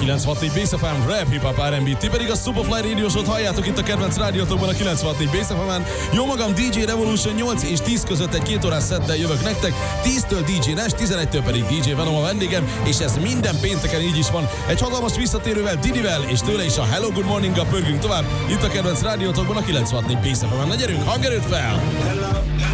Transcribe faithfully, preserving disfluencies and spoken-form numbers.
kilencvenhat négy Bass ef em, rap, hip-hop, er and bé. Ti pedig a Superfly Radio Show-t halljátok itt a kedvenc rádiótokban a kilencvenhat négy Bass ef em-en. Jó magam, dé dzsé Revolution nyolc és tíz között egy két órás szettel jövök nektek. tíztől dé dzsé Nash, tizenegytől pedig dé dzsé Venom a vendégem, és ez minden pénteken így is van. Egy hatalmas visszatérővel, Didivel, és tőle is a Hello Good Morning-gal pörgünk tovább. Itt a kedvenc rádiótokban a kilencvenhat négy Bass ef em-en. Na gyerünk, hangerőt fel!